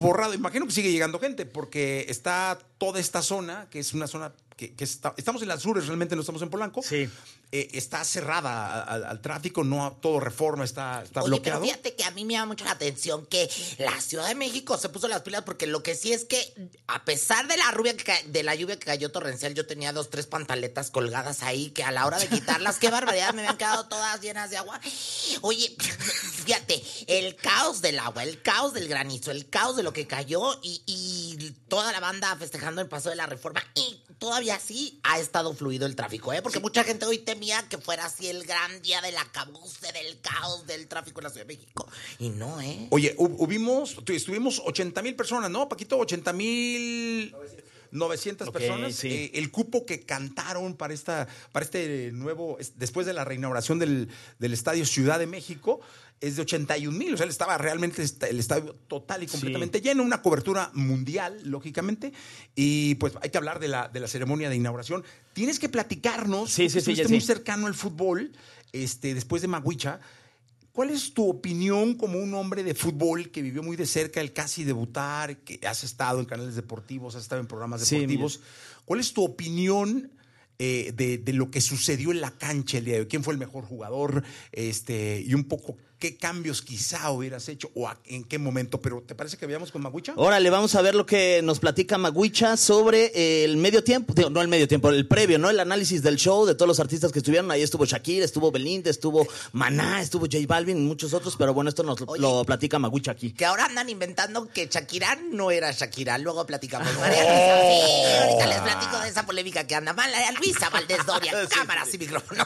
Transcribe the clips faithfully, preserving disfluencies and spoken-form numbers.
borrado. Imagino que sigue llegando gente porque está toda esta zona, que es una zona que, que está, estamos en las Azures, realmente no estamos en Polanco. Sí. Eh, está cerrada al, al tráfico, no todo Reforma está, está Oye, bloqueado. pero fíjate que a mí me llama mucho la atención que la Ciudad de México se puso las pilas, porque lo que sí es que a pesar de la lluvia que, ca- de la lluvia que cayó torrencial, yo tenía dos, tres pantaletas colgadas ahí que a la hora de quitarlas, qué barbaridad, me habían quedado todas llenas de agua. Oye, fíjate, el caos del agua, el caos del granizo, el caos de lo que cayó y, y toda la banda festejando el paso de la Reforma, y todavía así ha estado fluido el tráfico, ¿eh? Porque sí. Mucha gente hoy temía que fuera así el gran día del acabose, del caos, del tráfico en la Ciudad de México. Y no, ¿eh? Oye, hubimos, estuvimos ochenta mil personas, ¿no, Paquito? ochenta mil novecientas okay, personas. Sí. Eh, el cupo que cantaron para esta, para este nuevo, después de la reinauguración del, del Estadio Ciudad de México, es de ochenta y un mil. O sea, estaba realmente el estadio total y completamente sí. lleno, una cobertura mundial, lógicamente. Y pues hay que hablar de la, de la ceremonia de inauguración. Tienes que platicarnos, sí, sí, sí, estuviste sí. muy cercano al fútbol, este, después de Maguicha. ¿Cuál es tu opinión como un hombre de fútbol que vivió muy de cerca el casi debutar, que has estado en canales deportivos, has estado en programas deportivos? Sí, ¿cuál es tu opinión eh, de, de lo que sucedió en la cancha el día de hoy? ¿Quién fue el mejor jugador? Este, y un poco qué cambios quizá hubieras hecho o a, en qué momento. Pero ¿te parece que veamos con Maguicha? Órale, vamos a ver lo que nos platica Maguicha sobre el medio tiempo, no el medio tiempo, el previo, ¿no? El análisis del show de todos los artistas que estuvieron. Ahí estuvo Shakira, estuvo Belinda, estuvo Maná, estuvo J Balvin y muchos otros, pero bueno, esto nos Oye, lo platica Maguicha aquí. Que ahora andan inventando que Shakira no era Shakira. Luego platicamos. María Luisa, sí, ahorita les platico de esa polémica que anda. María Luisa Valdés Doria, sí, cámaras sí. y micrófonos.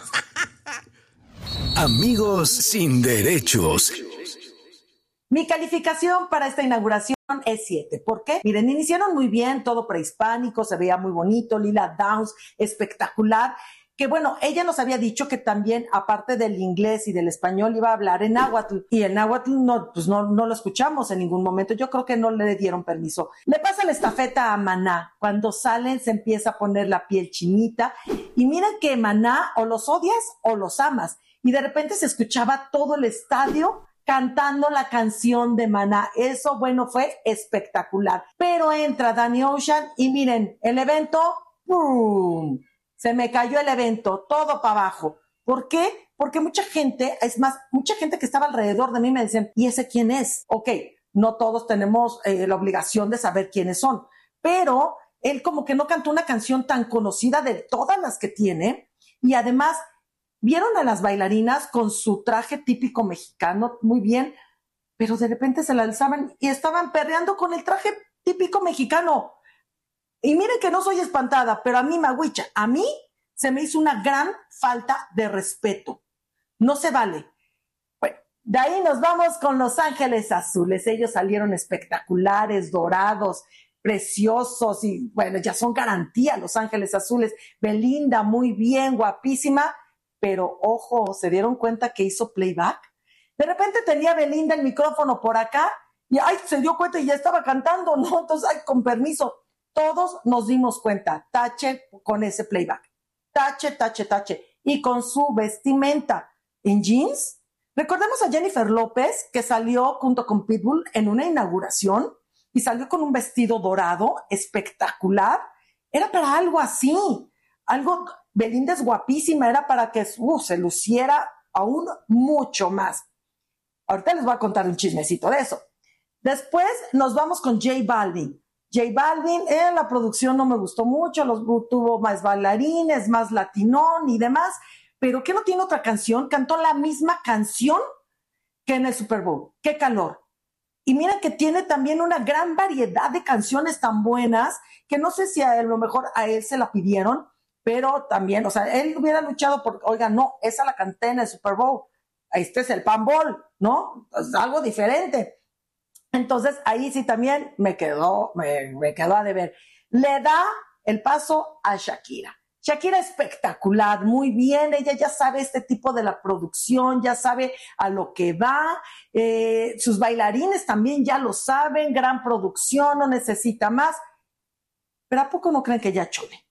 Amigos sin derechos. Mi calificación para esta inauguración es siete. ¿Por qué? Miren, iniciaron muy bien, todo prehispánico, se veía muy bonito, Lila Downs, espectacular. Que bueno, ella nos había dicho que también, aparte del inglés y del español, iba a hablar en náhuatl. Y el náhuatl no, pues no, no lo escuchamos en ningún momento. Yo creo que no le dieron permiso. Le pasa la estafeta a Maná. Cuando salen se empieza a poner la piel chinita. Y miren que Maná o los odias o los amas. Y de repente se escuchaba todo el estadio cantando la canción de Maná. Eso, bueno, fue espectacular. Pero entra Danny Ocean y miren, el evento, ¡pum!, se me cayó el evento, todo para abajo. ¿Por qué? Porque mucha gente, es más, mucha gente que estaba alrededor de mí me decían, ¿y ese quién es? Ok, no todos tenemos eh, la obligación de saber quiénes son, pero él como que no cantó una canción tan conocida de todas las que tiene, y además vieron a las bailarinas con su traje típico mexicano, muy bien, pero de repente se la alzaban y estaban perreando con el traje típico mexicano. Y miren que no soy espantada, pero a mí, Maguicha, a mí se me hizo una gran falta de respeto. No se vale. Bueno, de ahí nos vamos con Los Ángeles Azules. Ellos salieron espectaculares, dorados, preciosos y bueno, ya son garantía Los Ángeles Azules. Belinda, muy bien, guapísima, pero ojo, ¿se dieron cuenta que hizo playback? De repente tenía Belinda el micrófono por acá y ay, se dio cuenta y ya estaba cantando, ¿no? Entonces, ay, con permiso. Todos nos dimos cuenta, tache con ese playback, tache, tache, tache, y con su vestimenta en jeans. Recordemos a Jennifer López, que salió junto con Pitbull en una inauguración, y salió con un vestido dorado, espectacular. Era para algo así, algo, Belinda es guapísima, era para que uh, se luciera aún mucho más. Ahorita les voy a contar un chismecito de eso. Después nos vamos con J Balvin. J Balvin, eh, la producción no me gustó mucho, los, tuvo más bailarines, más latinón y demás, pero ¿qué no tiene otra canción? Cantó la misma canción que en el Super Bowl. ¡Qué calor! Y miren que tiene también una gran variedad de canciones tan buenas que no sé si a lo mejor a él se la pidieron, pero también, o sea, él hubiera luchado por, oiga, no, esa la canté en el Super Bowl, este es el Pan Bowl, ¿no? Es algo diferente. Entonces, ahí sí también me quedó, me, me quedó a deber. Le da el paso a Shakira. Shakira espectacular, muy bien, ella ya sabe este tipo de la producción, ya sabe a lo que va, eh, sus bailarines también ya lo saben, gran producción, no necesita más. Pero ¿a poco no creen que ya chole?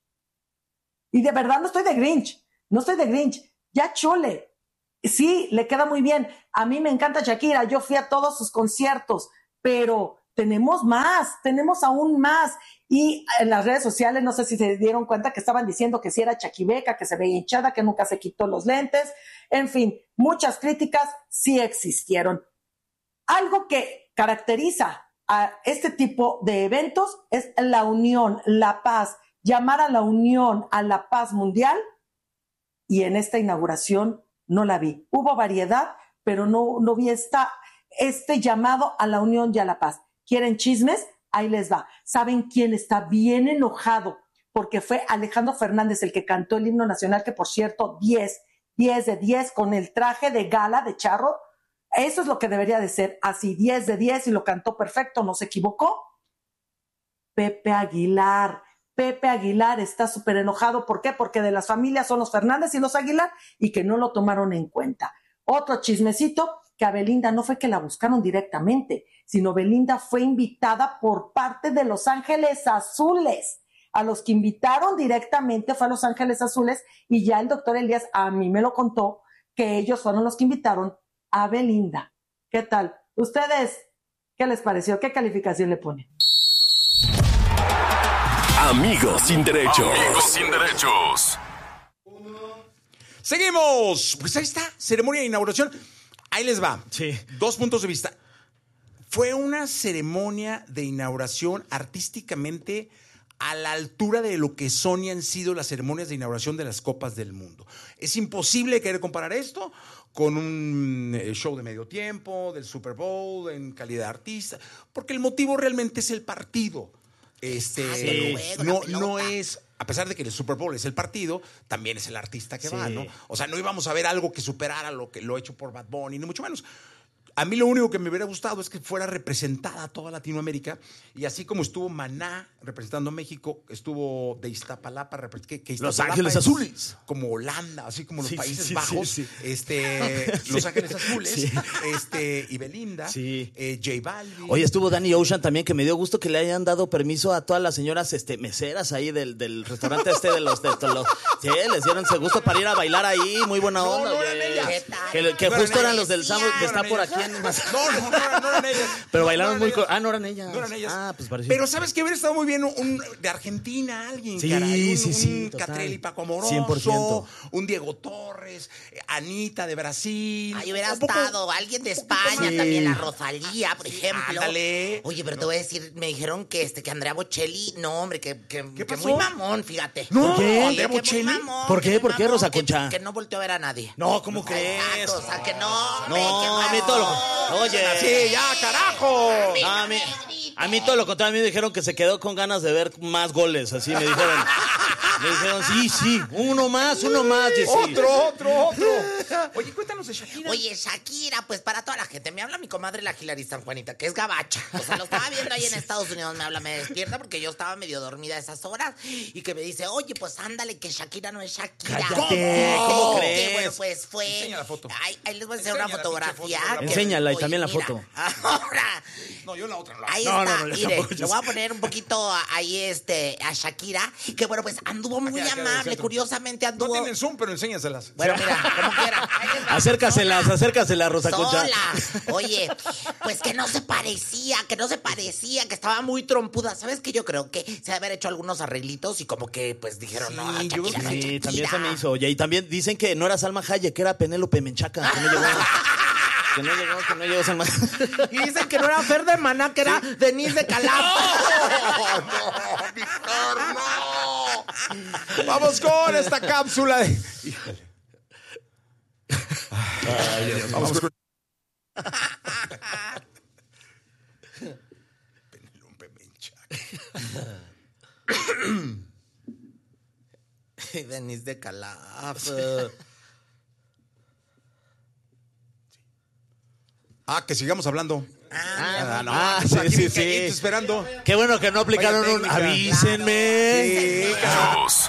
Y de verdad no estoy de Grinch, no estoy de Grinch, ya chole. Sí, le queda muy bien. A mí me encanta Shakira, yo fui a todos sus conciertos, pero tenemos más, tenemos aún más. Y en las redes sociales, no sé si se dieron cuenta que estaban diciendo que si era chaquibeca, que se veía hinchada, que nunca se quitó los lentes. En fin, muchas críticas sí existieron. Algo que caracteriza a este tipo de eventos es la unión, la paz, llamar a la unión, a la paz mundial. Y en esta inauguración no la vi. Hubo variedad, pero no, no vi esta, este llamado a la unión y a la paz. ¿Quieren chismes? Ahí les va. ¿Saben quién está bien enojado? Porque fue Alejandro Fernández el que cantó el himno nacional, que por cierto, diez, diez de diez, con el traje de gala de charro. Eso es lo que debería de ser, así, diez de diez, y lo cantó perfecto, no se equivocó. Pepe Aguilar. Pepe Aguilar está súper enojado. ¿Por qué? Porque de las familias son los Fernández y los Aguilar y que no lo tomaron en cuenta. Otro chismecito, que a Belinda no fue que la buscaron directamente, sino Belinda fue invitada por parte de Los Ángeles Azules. A los que invitaron directamente fue a Los Ángeles Azules, y ya el doctor Elías a mí me lo contó, que ellos fueron los que invitaron a Belinda. ¿Qué tal? ¿Ustedes qué les pareció? ¿Qué calificación le ponen? Amigos sin derechos. Amigos sin derechos. Seguimos. Pues ahí está, ceremonia de inauguración. Ahí les va. Sí. Dos puntos de vista. Fue una ceremonia de inauguración artísticamente a la altura de lo que son y han sido las ceremonias de inauguración de las Copas del Mundo. Es imposible querer comparar esto con un show de medio tiempo, del Super Bowl, en calidad de artista, porque el motivo realmente es el partido. Este, sí. no, no es, a pesar de que el Super Bowl es el partido, también es el artista que sí. va, ¿no? O sea, no íbamos a ver algo que superara lo que lo hecho por Bad Bunny, ni mucho menos. A mí lo único que me hubiera gustado es que fuera representada toda Latinoamérica, y así como estuvo Maná representando a México, estuvo de Iztapalapa, que, que Iztapalapa Los Ángeles Azules, como Holanda, así como los sí, Países sí, Bajos, sí, sí. este, Los sí. Ángeles Azules, sí. este, y Belinda, sí. eh, J Balvin. Oye, estuvo Danny Ocean también, que me dio gusto que le hayan dado permiso a todas las señoras este, meseras ahí del, del restaurante este de los, de, de los... Sí, les dieron ese gusto para ir a bailar ahí, muy buena No, onda. no oye. eran ellas. Que, que No justo eran eran los del ellas. sábado que No está eran por ellas. aquí en... No, no, no, eran, no eran ellas. Pero bailaron no muy... eran Co- ah, no eran ellas. No eran ellas. Ah, pues pareció. Pero ¿sabes qué? Hubiera estado muy bien un, un de Argentina, alguien, Sí, caray. Un, sí, sí, un total. Catrell y Paco Amoroso, cien por ciento. un Diego Torres, eh, Anita de Brasil. Ahí hubiera Un poco- estado alguien de España, Sí. también la Rosalía, por ejemplo. ándale. Oye, pero te voy a decir, me dijeron que este que Andrea Bocelli, no, hombre, que, que, ¿Qué que pasó? muy mamón, fíjate. No, ¿Por qué? Oye, ¿Andrea que muy Bocelli? mamón, ¿Por qué? que ¿Por muy qué, mamón, Rosa que- Concha? Que no volteó a ver a nadie. No, ¿cómo crees? Exacto, o sea, que no, hombre, No, qué a mí todo lo... mamón. Oye, Sí, ya, carajo. No, a mí, a mí todo lo contrario, a mí me dijeron que se quedó con ganas de ver más goles, así me dijeron. Me dijeron, sí, sí, uno más, uno más, Jessy. Otro, otro, otro. Oye, cuéntanos de Shakira. Oye, Shakira, pues para toda la gente, me habla mi comadre la Hilary San Juanita, que es gabacha. O sea, lo estaba viendo ahí en Estados Unidos, me habla, me despierta porque yo estaba medio dormida a esas horas, y que me dice, oye, pues ándale, que Shakira no es Shakira. Cállate, ¿cómo Que, crees? bueno, pues fue... Enseña la foto. Ahí, ahí les voy a enseñar Enseña una la fotografía. pinche foto, que- Enséñala, y oye, también la mira, foto. Ahora... No, yo la otra no la Ahí No, está, no, no, yo mire, tampoco, le yo voy a sé. poner un poquito a- ahí este, a Shakira, que bueno, pues anduvo muy Aquí, aquí, al amable, centro. curiosamente No anduvo... tienen Zoom, pero enséñaselas. Bueno, mira, como quiera. Ahí les va. Acércaselas, acércaselas, Rosa Concha. Sola. Oye, pues que no se parecía, que no se parecía, que estaba muy trompuda. ¿Sabes qué? Yo creo que se debe haber hecho algunos arreglitos y como que pues dijeron, Sí, no, yo Shakira, creo no Sí, es Shakira. también se me hizo. Oye, y también dicen que no era Salma Hayek, que era Penélope Menchaca, que no llegó. Que no llegó, que no llegó Salma. Y dicen que no era Fer de Maná, que era Denise de Calaf. Vamos con esta cápsula de... Híjole. Ay, Dios, vamos con... Penélope Menchaca. Denise de Calaf. Ah, que sigamos hablando. Ah, Ah, no, Ah, pues sí, aquí, sí, aquí, sí. esperando. Qué bueno que no aplicaron Vaya un técnica. avísenme. Sí, claro. Dos.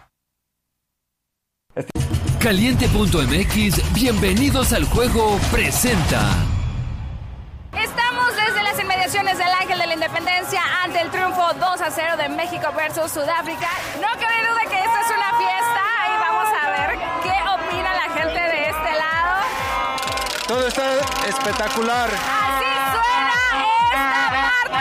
Caliente punto m x, bienvenidos al juego, presenta. Estamos desde las inmediaciones del Ángel de la Independencia ante el triunfo dos a cero de México versus Sudáfrica. No cabe duda que esta es una fiesta y vamos a ver qué opina la gente de este lado. Todo está espectacular. Así suena esta parte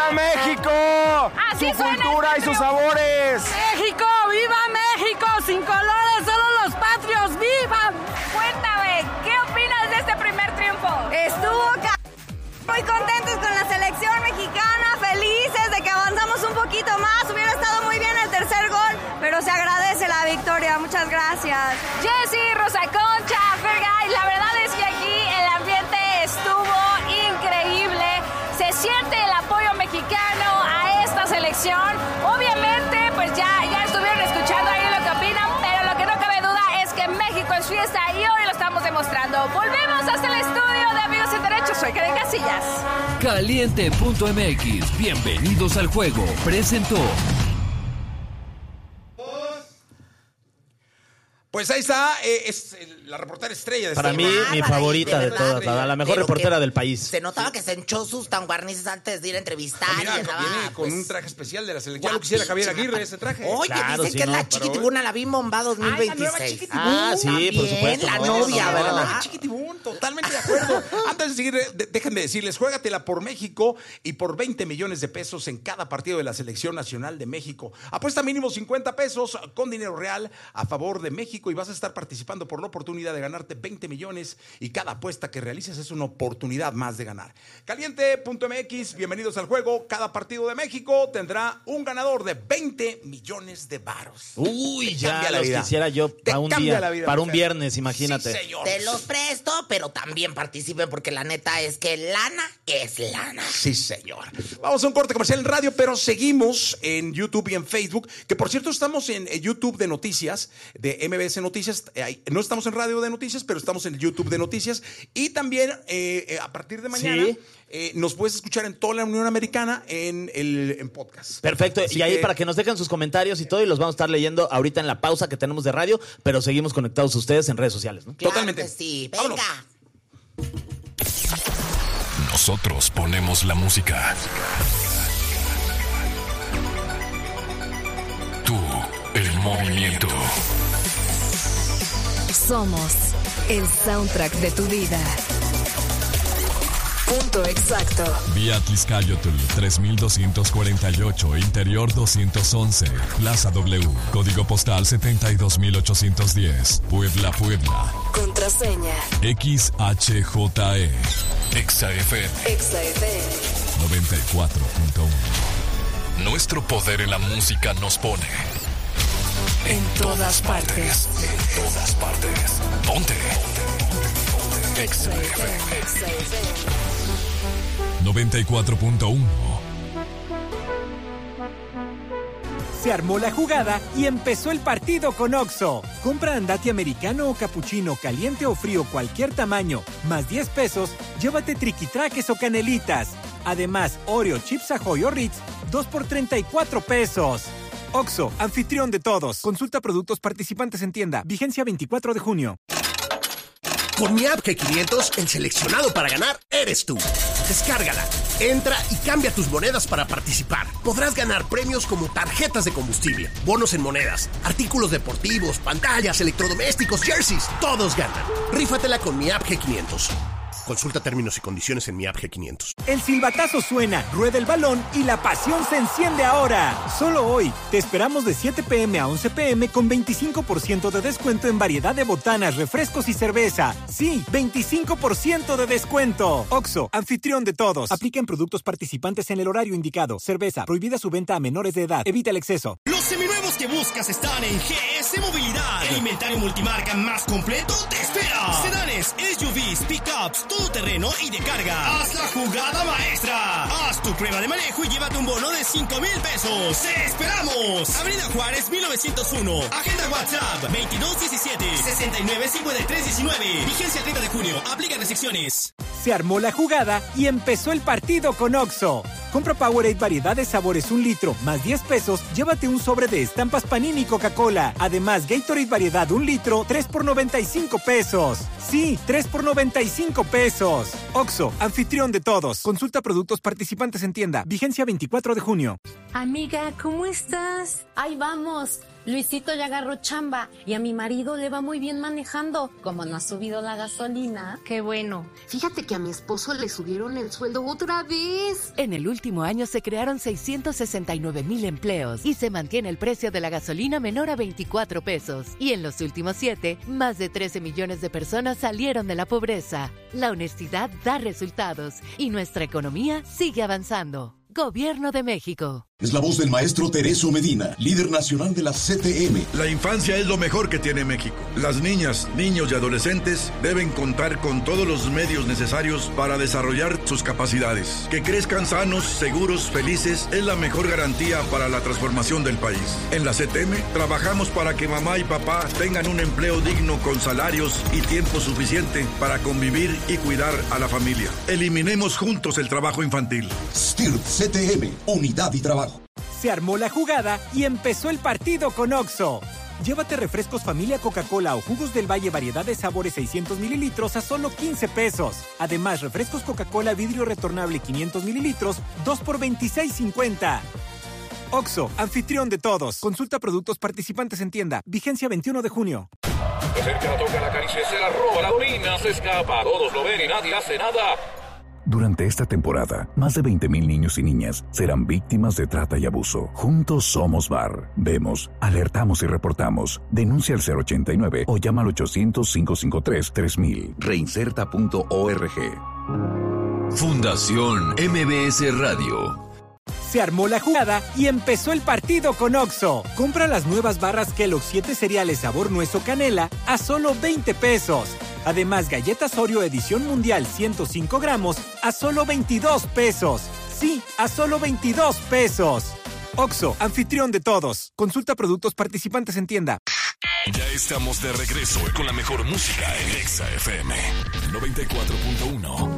¡Viva México! Así ¡Su suena cultura el y sus trío. sabores! ¡México! ¡Viva México! ¡Sin colores, solo los patrios! ¡Viva! Cuéntame, ¿qué opinas de este primer triunfo? Estuvo ca... Muy contentos con la selección mexicana, felices de que avanzamos un poquito más. Hubiera estado muy bien el tercer gol, pero se agradece la victoria. Muchas gracias. Jessy, Rosa Concha, Fergay, la verdad es que aquí el ambiente estuvo increíble. Se siente el apoyo mexicano a esta selección. Obviamente, pues ya, ya estuvieron escuchando ahí lo que opinan, pero lo que no cabe duda es que México es fiesta y hoy lo estamos demostrando. Volvemos hasta el estudio de Amigos Sin Derecho. Soy Karen Casillas. Caliente punto M X, bienvenidos al juego, presentó. Pues ahí está, eh, es la reportera estrella de Para este mí, programa. mi favorita de, de todas, la, la mejor Pero reportera que del país. Se notaba que se hinchó sus tanguarnices antes de ir a entrevistar. Ah, mira, y andaba, viene con pues, un traje especial de la selección. Ya lo quisiera Javier Aguirre, ese traje. Oye, Claro, dicen sí, que no, es la pero- Chiquitibuna, la Bimomba dos mil veintiséis. Ah, sí, por También, supuesto. la no, novia, no, no, ¿verdad? no. Ay, Chiquitibún, totalmente de acuerdo. Antes de seguir, de- déjenme decirles, juégatela por México y por veinte millones de pesos en cada partido de la Selección Nacional de México. Apuesta mínimo cincuenta pesos con dinero real a favor de México y vas a estar participando por la oportunidad de ganarte veinte millones y cada apuesta que realices es una oportunidad más de ganar. Caliente punto M X, bienvenidos al juego. Cada partido de México tendrá un ganador de veinte millones de varos. Uy, Te ya cambia la los vida. quisiera yo Te para un cambia día, la vida, para un mujer. viernes, imagínate. Sí, señor. Te los presto, pero también participen porque la neta es que lana es lana. Sí, señor. Vamos a un corte comercial en radio, pero seguimos en YouTube y en Facebook, que por cierto estamos en eh, YouTube de noticias, de M B S Noticias. Eh, ahí- no estamos en radio de noticias, pero estamos en el YouTube de noticias. Y también eh, eh, a partir de mañana Sí. eh, nos puedes escuchar en toda la Unión Americana en el en podcast. Perfecto, Así y ahí que- para que nos dejen sus comentarios y todo, y los vamos a estar leyendo ahorita en la pausa que tenemos de radio, pero seguimos conectados a ustedes en redes sociales, ¿no? Claro Totalmente. que sí, Vámonos. venga. Nosotros ponemos la música. Tú, el movimiento. Somos el soundtrack de tu vida. Punto exacto. Vía Tizcayotl tres mil doscientos cuarenta y ocho, Interior doscientos once, Plaza W, Código Postal setenta y dos mil ochocientos diez, Puebla, Puebla. Contraseña. X H J E Exa F M Exa F M. noventa y cuatro punto uno. Nuestro poder en la música nos pone En todas partes. En todas partes. Ponte. Exa F M. Exa F M. noventa y cuatro punto uno. Se armó la jugada y empezó el partido con Oxxo. Compra andati americano o capuchino, caliente o frío, cualquier tamaño, más diez pesos, llévate triquitraques o canelitas. Además, Oreo, Chips Ahoy o Ritz, dos por treinta y cuatro pesos. Oxxo, anfitrión de todos. Consulta productos participantes en tienda. Vigencia veinticuatro de junio. Con mi app G quinientos, el seleccionado para ganar eres tú. Descárgala, entra y cambia tus monedas para participar. Podrás ganar premios como tarjetas de combustible, bonos en monedas, artículos deportivos, pantallas, electrodomésticos, jerseys. Todos ganan. Rífatela con mi app G quinientos. Consulta términos y condiciones en mi app G quinientos. El silbatazo suena, rueda el balón y la pasión se enciende ahora. Solo hoy, te esperamos de siete pm a once pm con veinticinco por ciento de descuento en variedad de botanas, refrescos y cerveza. Sí, veinticinco por ciento de descuento. Oxxo, anfitrión de todos. Aplica en productos participantes en el horario indicado. Cerveza, prohibida su venta a menores de edad. Evita el exceso. Los seminuevos que buscas están en G S Movilidad. El inventario multimarca más completo te espera. Sedanes, S U Vs, pickups, todoterreno y de carga. Haz la jugada maestra. Haz tu prueba de manejo y llévate un bono de cinco mil pesos. ¡Te esperamos! Avenida Juárez mil novecientos uno. Agenda WhatsApp veintidós diecisiete sesenta y nueve cincuenta y tres diecinueve. Vigencia treinta de junio. Aplica restricciones. Se armó la jugada y empezó el partido con Oxxo. Compra Powerade variedad de sabores un litro, más diez pesos, llévate un sobre de estampas Panini y Coca-Cola. Además, Gatorade variedad un litro, tres por noventa y cinco pesos. Sí, tres por noventa y cinco pesos. Oxxo, anfitrión de todos. Consulta productos participantes en tienda. Vigencia veinticuatro de junio. Amiga, ¿cómo estás? Ahí vamos. Luisito ya agarró chamba y a mi marido le va muy bien manejando. Como no ha subido la gasolina. Qué bueno. Fíjate que a mi esposo le subieron el sueldo otra vez. En el último último año se crearon seiscientos sesenta y nueve mil empleos y se mantiene el precio de la gasolina menor a veinticuatro pesos. Y en los últimos siete, más de trece millones de personas salieron de la pobreza. La honestidad da resultados y nuestra economía sigue avanzando. Gobierno de México. Es la voz del maestro Tereso Medina, líder nacional de la C T M. La infancia es lo mejor que tiene México. Las niñas, niños y adolescentes deben contar con todos los medios necesarios para desarrollar sus capacidades. Que crezcan sanos, seguros, felices es la mejor garantía para la transformación del país. En la C T M trabajamos para que mamá y papá tengan un empleo digno con salarios y tiempo suficiente para convivir y cuidar a la familia. Eliminemos juntos el trabajo infantil. S T I R P C T M, unidad y trabajo. Se armó la jugada y empezó el partido con Oxxo. Llévate refrescos familia Coca-Cola o jugos del Valle variedad de sabores seiscientos mililitros a solo quince pesos. Además, refrescos Coca-Cola vidrio retornable quinientos mililitros, dos por veintiséis cincuenta. Oxxo, anfitrión de todos. Consulta productos participantes en tienda. Vigencia veintiuno de junio. Se acerca, la toca, la acaricia, se la roba, la domina, se escapa. Todos lo ven y nadie hace nada. Durante esta temporada, más de veinte mil niños y niñas serán víctimas de trata y abuso. Juntos somos V A R. Vemos, alertamos y reportamos. Denuncia al cero ochenta y nueve o llama al ochocientos, cinco cinco tres, tres mil. Reinserta punto org. Fundación M B S Radio. Se armó la jugada y empezó el partido con Oxxo. Compra las nuevas barras Kellogg's siete cereales sabor nuez o canela a solo veinte pesos. Además, galletas Oreo edición mundial ciento cinco gramos a solo veintidós pesos. Sí, a solo veintidós pesos. Oxxo, anfitrión de todos. Consulta productos participantes en tienda. Ya estamos de regreso con la mejor música en Exa F M noventa y cuatro punto uno.